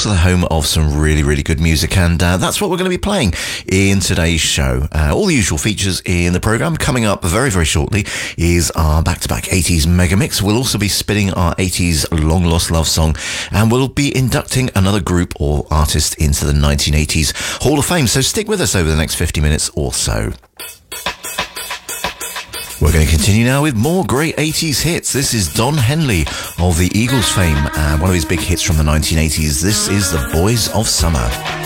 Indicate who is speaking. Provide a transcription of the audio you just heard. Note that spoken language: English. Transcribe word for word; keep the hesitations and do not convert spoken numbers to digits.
Speaker 1: also the home of some really, really good music, and uh, that's what we're going to be playing in today's show. Uh, all the usual features in the programme. Coming up very, very shortly is our back-to-back eighties mega mix. We'll also be spinning our eighties long-lost love song, and we'll be inducting another group or artist into the nineteen eighties Hall of Fame. So stick with us over the next fifty minutes or so. We're going to continue now with more great eighties hits. This is Don Henley of the Eagles fame, and one of his big hits from the nineteen eighties. This is The Boys of Summer.